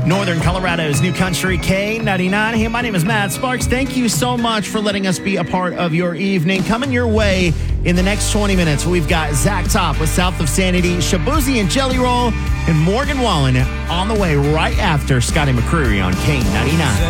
Northern Colorado's New Country K99. Hey, my name is Matt Sparks. Thank you so much for letting us be a part of your evening. Coming your way in the next 20 minutes, we've got Zach Top with South of Sanity, Shabuzi and Jelly Roll, and Morgan Wallen on the way right after Scotty McCreery on K99.